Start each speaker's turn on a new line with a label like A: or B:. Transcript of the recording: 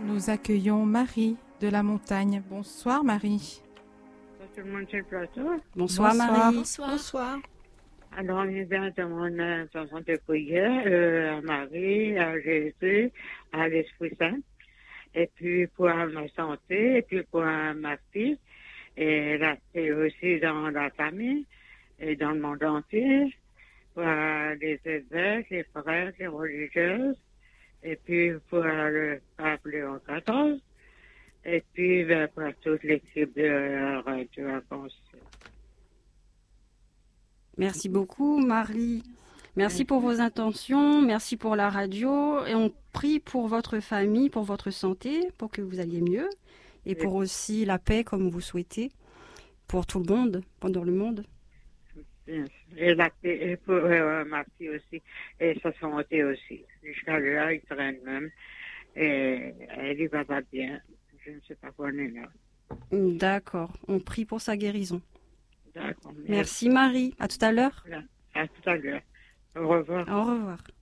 A: Nous accueillons Marie de la Montagne. Bonsoir Marie.
B: Bonsoir tout le monde sur le plateau.
C: Bonsoir Marie. Bonsoir.
B: Alors on est bien dans mon intention de prière à Marie, à Jésus, à l'Esprit Saint. Et puis pour ma santé, et puis pour ma fille, et aussi dans la famille, et dans le monde entier, pour les évêques, les frères, les religieuses, et puis pour le pape Léon XIV, et puis pour toute l'équipe de Radio Arc-en-Ciel.
C: Merci beaucoup Marie. Merci pour vos intentions, merci pour la radio et on prie pour votre famille, pour votre santé, pour que vous alliez mieux et pour aussi la paix comme vous souhaitez pour tout le monde, pendant le monde.
B: Et la paix et pour ma fille aussi et sa santé aussi. Jusqu'à là, il traîne même et elle y va pas bien. Je ne sais pas quoi on est là.
C: D'accord, on prie pour sa guérison.
B: D'accord.
C: Merci Marie, à tout à l'heure.
B: À tout à l'heure. Au revoir.
C: Au revoir.